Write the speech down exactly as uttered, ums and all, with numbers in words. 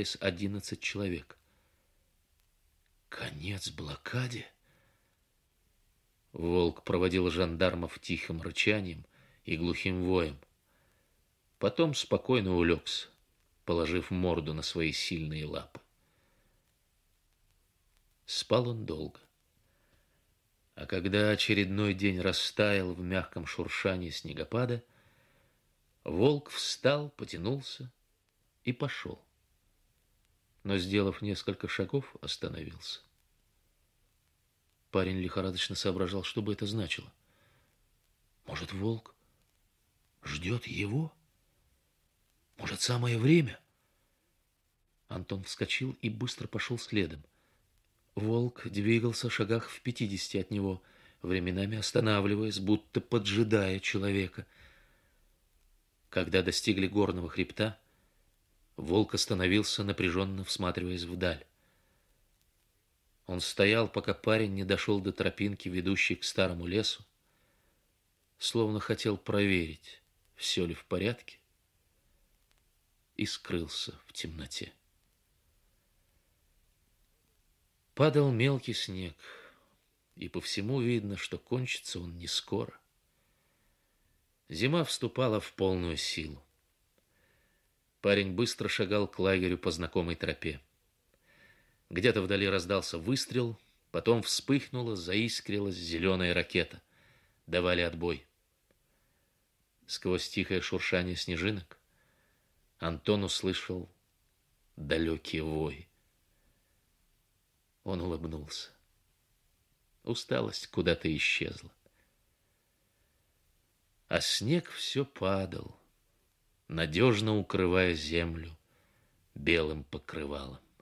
остались одиннадцать человек. Конец блокаде? Волк проводил жандармов тихим рычанием и глухим воем. Потом спокойно улегся, положив морду на свои сильные лапы. Спал он долго. А когда очередной день растаял в мягком шуршании снегопада, волк встал, потянулся и пошел. Но, сделав несколько шагов, остановился. Парень лихорадочно соображал, что бы это значило. Может, волк ждет его? Может, самое время? Антон вскочил и быстро пошел следом. Волк двигался в шагах в пятидесяти от него, временами останавливаясь, будто поджидая человека. Когда достигли горного хребта, волк остановился, напряженно всматриваясь вдаль. Он стоял, пока парень не дошел до тропинки, ведущей к старому лесу, словно хотел проверить, все ли в порядке, и скрылся в темноте. Падал мелкий снег, и по всему видно, что кончится он не скоро. Зима вступала в полную силу. Парень быстро шагал к лагерю по знакомой тропе. Где-то вдали раздался выстрел, потом вспыхнула, заискрилась зеленая ракета. Давали отбой. Сквозь тихое шуршание снежинок Антон услышал далекий вой. Он улыбнулся. Усталость куда-то исчезла. А снег все падал, надежно укрывая землю белым покрывалом.